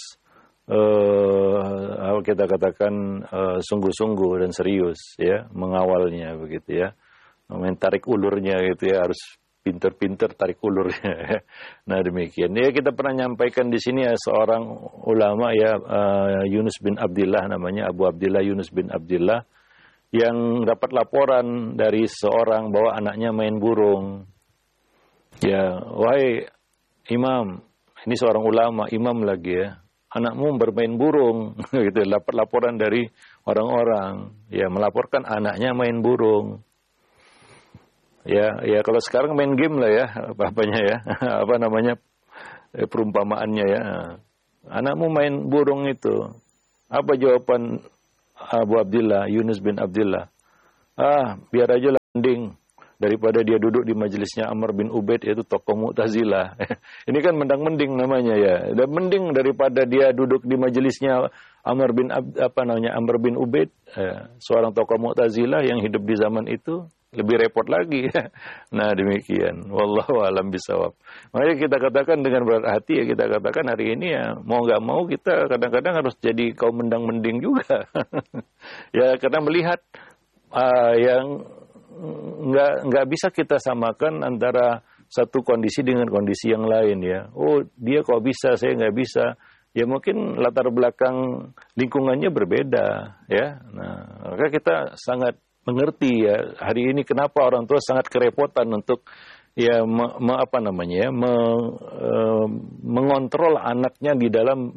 Uh, kita katakan uh, sungguh-sungguh dan serius ya mengawalnya begitu ya, main tarik ulurnya gitu ya, harus pinter-pinter tarik ulurnya ya. Nah demikian ya, kita pernah nyampaikan di sini ya, seorang ulama ya, uh, Yunus bin Abdillah namanya, Abu Abdillah Yunus bin Abdillah, yang dapat laporan dari seorang bahwa anaknya main burung ya. Wahai imam, ini seorang ulama, imam lagi ya, anakmu bermain burung, gitu. Dapat laporan dari orang-orang, ya melaporkan anaknya main burung. Ya, ya kalau sekarang main game lah ya, apa-apanya ya, apa namanya eh, perumpamaannya ya. Anakmu main burung itu. Apa jawaban Abu Abdillah, Yunus bin Abdillah? Ah, biar aja lah mending daripada dia duduk di majelisnya Amr bin Ubaid, yaitu tokoh Mu'tazilah. Ini kan mendang-mending namanya ya. Dan mending daripada dia duduk di majelisnya Amr bin apa namanya Amr bin Ubaid, eh, seorang tokoh Mu'tazilah yang hidup di zaman itu, lebih repot lagi. Nah, demikian. Wallahu a'lam bishawab. Makanya kita katakan dengan berat hati ya, kita katakan hari ini ya mau nggak mau kita kadang-kadang harus jadi kaum mendang-mending juga. Ya karena melihat uh, yang nggak nggak bisa kita samakan antara satu kondisi dengan kondisi yang lain ya. Oh dia kok bisa, saya nggak bisa. Ya mungkin latar belakang lingkungannya berbeda ya. Nah maka kita sangat mengerti ya hari ini kenapa orang tua sangat kerepotan untuk ya me, me, apa namanya ya, me, e, mengontrol anaknya di dalam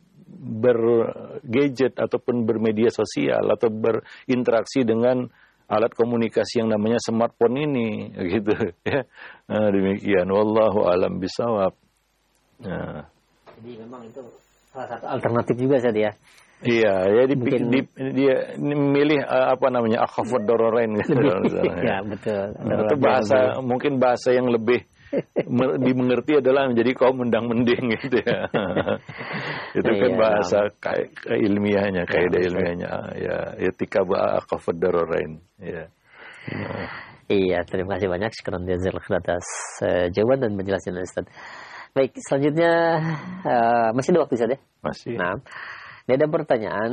bergadget ataupun bermedia sosial atau berinteraksi dengan alat komunikasi yang namanya smartphone ini, gitu ya. Nah, demikian. Wallahu a'lam bishawab. Nah. Jadi memang itu salah satu alternatif juga saja ya. Iya, ya di, di, dia milih uh, apa namanya akhafud dararain gitu. Ya betul. Nah, itu bahasa lebih. Mungkin bahasa yang lebih dimengerti adalah menjadi kaum mendang-mending gitu ya. Itu kan iya, bahasa ka- ilmiahnya, kaidah ya, ilmiahnya ya etika akhafud dararain ya. Nah. Iya, terima kasih banyak syukran jazakallahu atas uh, jawaban dan penjelasan Ustaz. Baik, selanjutnya uh, masih ada waktu Ustaz ya? Masih. Nah, ini ada pertanyaan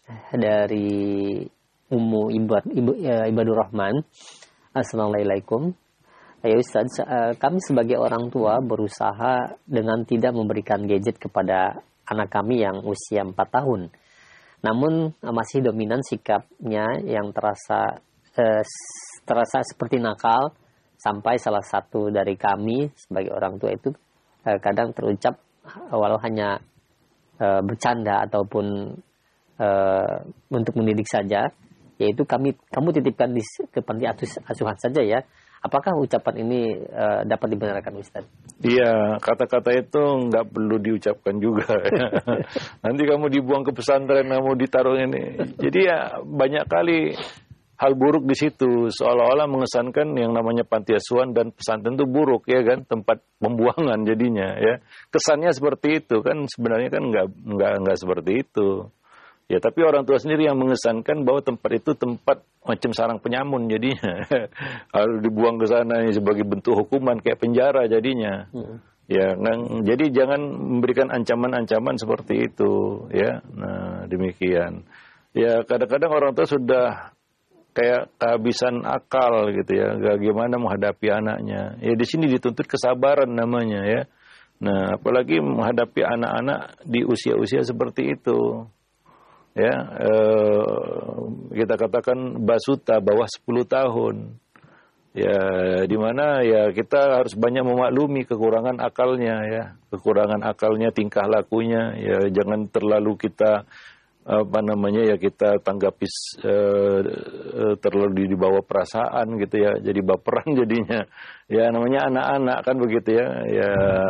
dari Ummu Ibad, Ibu, uh, Ibadur Rahman. Assalamualaikum. Ya Ustaz, uh, kami sebagai orang tua berusaha dengan tidak memberikan gadget kepada anak kami yang usia empat tahun. Namun uh, masih dominan sikapnya yang terasa uh, terasa seperti nakal, sampai salah satu dari kami sebagai orang tua itu uh, kadang terucap walau hanya uh, bercanda ataupun uh, untuk mendidik saja, yaitu kami kamu titipkan di ke panti asuhan saja ya. Apakah ucapan ini uh, dapat dibenarkan Ustaz? Iya, kata-kata itu nggak perlu diucapkan juga. Ya. Nanti kamu dibuang ke pesantren, kamu ditaruh ini. Jadi ya banyak kali hal buruk di situ. Seolah-olah mengesankan yang namanya panti asuhan dan pesantren itu buruk ya kan, tempat pembuangan jadinya ya. Kesannya seperti itu kan, sebenarnya kan nggak nggak nggak seperti itu. Ya tapi orang tua sendiri yang mengesankan bahwa tempat itu tempat macam sarang penyamun jadinya. Harus dibuang ke sana sebagai bentuk hukuman kayak penjara jadinya. Hmm. Ya, ngang, jadi jangan memberikan ancaman-ancaman seperti itu ya. Nah, demikian. Ya kadang-kadang orang tua sudah kayak kehabisan akal gitu ya, bagaimana menghadapi anaknya. Ya di sini dituntut kesabaran namanya ya. Nah, apalagi menghadapi anak-anak di usia-usia seperti itu. Ya, eh, kita katakan basuta bawah sepuluh tahun. Ya, di mana ya kita harus banyak memaklumi kekurangan akalnya ya, kekurangan akalnya, tingkah lakunya. Ya, jangan terlalu kita apa namanya ya kita tanggapi eh, terlalu dibawa perasaan gitu ya, jadi baperan jadinya. Ya, namanya anak-anak kan begitu ya. Ya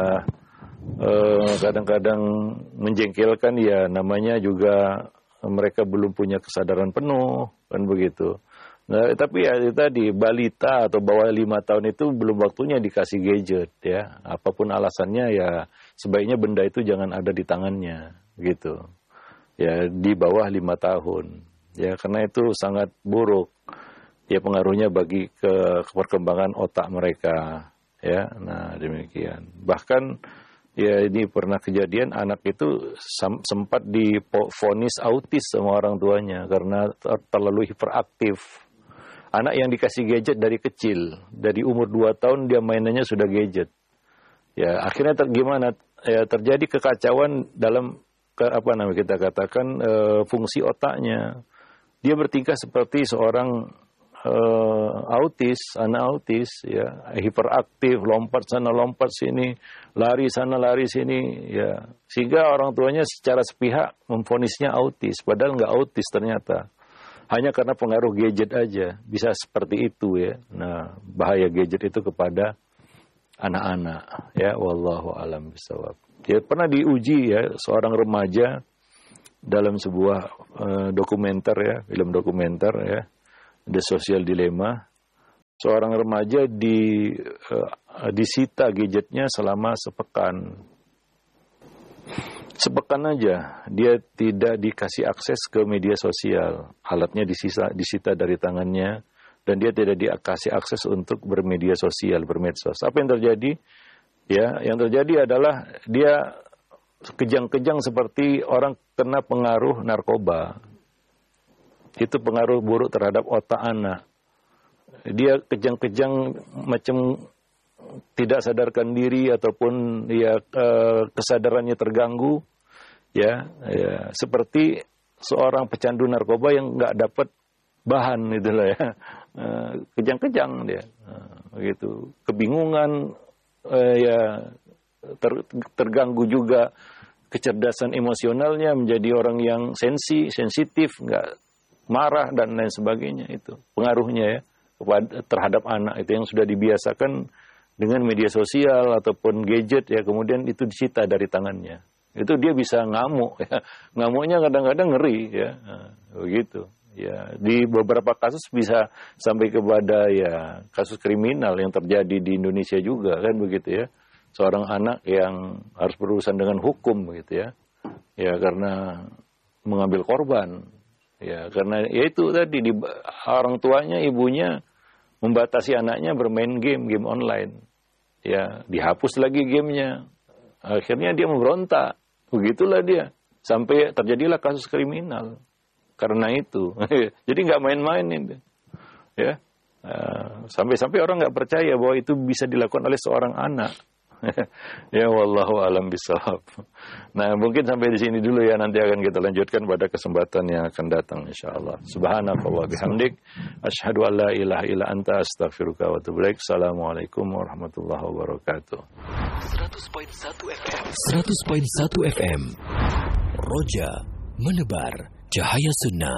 eh, kadang-kadang menjengkelkan ya, namanya juga mereka belum punya kesadaran penuh, kan begitu. Nah, tapi ya tadi balita atau bawah lima tahun itu belum waktunya dikasih gadget ya. Apapun alasannya ya sebaiknya benda itu jangan ada di tangannya, gitu. Ya di bawah lima tahun. Ya karena itu sangat buruk. Ya pengaruhnya bagi ke, ke perkembangan otak mereka. Ya, nah demikian. Bahkan ya ini pernah kejadian anak itu sempat divonis autis sama orang tuanya karena terlalu hiperaktif. Anak yang dikasih gadget dari kecil, dari umur dua tahun dia mainannya sudah gadget. Ya akhirnya ter, gimana? Ya terjadi kekacauan dalam ke, apa namanya kita katakan e, fungsi otaknya. Dia bertingkah seperti seorang Uh, autis, anak autis, ya hiperaktif, lompat sana lompat sini, lari sana lari sini, ya sehingga orang tuanya secara sepihak memvonisnya autis, padahal nggak autis ternyata, hanya karena pengaruh gadget aja bisa seperti itu ya. Nah bahaya gadget itu kepada anak-anak, ya wallahu alam bishawab. Ya pernah diuji ya seorang remaja dalam sebuah uh, dokumenter ya, film dokumenter ya. The Social Dilemma, seorang remaja di uh, disita gadgetnya selama sepekan. Sepekan aja dia tidak dikasih akses ke media sosial, alatnya disisa, disita dari tangannya, dan dia tidak dikasih akses untuk bermedia sosial, bermedsos. Apa yang terjadi? Ya, yang terjadi adalah dia kejang-kejang seperti orang kena pengaruh narkoba. Itu pengaruh buruk terhadap otak anak. Dia kejang-kejang macam tidak sadarkan diri ataupun ya eh, kesadarannya terganggu, ya, ya seperti seorang pecandu narkoba yang nggak dapat bahan itulah ya, eh, kejang-kejang dia, eh, begitu, kebingungan, eh, ya ter, terganggu juga kecerdasan emosionalnya, menjadi orang yang sensi, sensitif, nggak marah dan lain sebagainya. Itu pengaruhnya ya kepada terhadap anak itu yang sudah dibiasakan dengan media sosial ataupun gadget, ya kemudian itu disita dari tangannya. Itu dia bisa ngamuk, ya. Ngamuknya kadang-kadang ngeri, ya, nah, begitu. Ya, di beberapa kasus bisa sampai kepada ya kasus kriminal yang terjadi di Indonesia juga kan begitu ya. Seorang anak yang harus berurusan dengan hukum gitu ya. Ya karena mengambil korban. Ya karena ya itu tadi di, orang tuanya, ibunya membatasi anaknya bermain game, game online. Ya, dihapus lagi gamenya. Akhirnya dia memberontak. Begitulah dia. Sampai terjadilah kasus kriminal. Karena itu. Jadi nggak main-main itu. Ya. Sampai-sampai orang nggak percaya bahwa itu bisa dilakukan oleh seorang anak. Ya wallahu alam bisawab. Nah, mungkin sampai di sini dulu ya, nanti akan kita lanjutkan pada kesempatan yang akan datang insyaallah. Subhanakallah bihamdik asyhadu an la ilaha illa anta astaghfiruka wa atubu ilaik. Assalamualaikum warahmatullahi wabarakatuh. seratus koma satu F M seratus koma satu F M Roja menebar cahaya sunnah.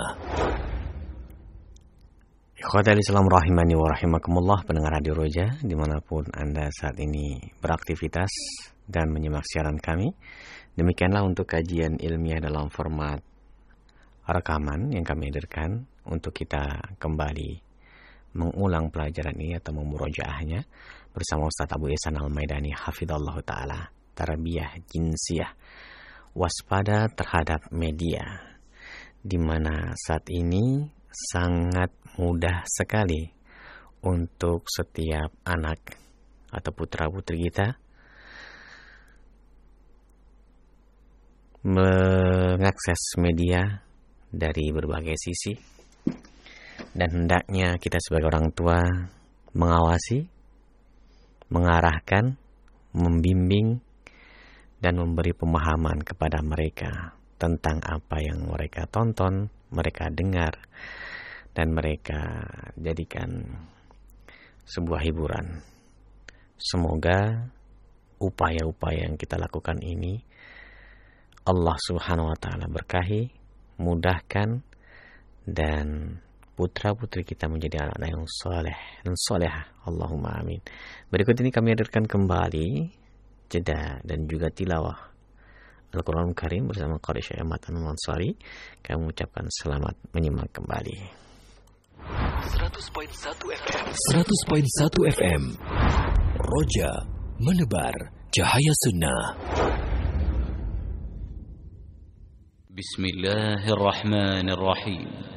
Ikhwatal Islam rahimani wa rahimakumullah, pendengar Radio Roja dimanapun Anda saat ini beraktivitas dan menyimak siaran kami. Demikianlah untuk kajian ilmiah dalam format rekaman yang kami hadirkan untuk kita kembali mengulang pelajaran ini atau memurojaahnya bersama Ustaz Abu Ihsan Al-Maidani hafizallahu ta'ala. Tarbiyah jinsiyah, waspada terhadap media, di mana saat ini sangat mudah sekali untuk setiap anak atau putra-putri kita mengakses media dari berbagai sisi, dan hendaknya kita sebagai orang tua mengawasi, mengarahkan, membimbing, dan memberi pemahaman kepada mereka tentang apa yang mereka tonton, mereka dengar, dan mereka jadikan sebuah hiburan. Semoga upaya-upaya yang kita lakukan ini Allah Subhanahu wa taala berkahi, mudahkan, dan putra-putri kita menjadi anak yang soleh dan solehah. Allahumma amin. Berikut ini kami hadirkan kembali jeda dan juga tilawah Al-Quran Karim bersama Qari Syekh Ahmad Al-Mansari. Kami mengucapkan selamat menyimak kembali. seratus koma satu F M seratus koma satu F M Roja menebar cahaya sunnah. Bismillahirrahmanirrahim.